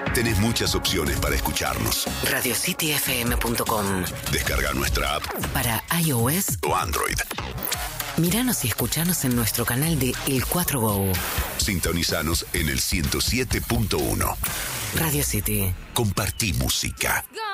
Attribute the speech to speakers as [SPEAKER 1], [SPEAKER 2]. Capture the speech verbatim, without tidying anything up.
[SPEAKER 1] Tenés muchas opciones para escucharnos.
[SPEAKER 2] radio city f m punto com.
[SPEAKER 1] Descarga nuestra app
[SPEAKER 2] para iOS
[SPEAKER 1] o Android.
[SPEAKER 2] Míranos y escuchanos en nuestro canal de El cuatro Go.
[SPEAKER 1] Sintonizanos en el ciento siete punto uno.
[SPEAKER 2] Radio City.
[SPEAKER 1] Compartí música.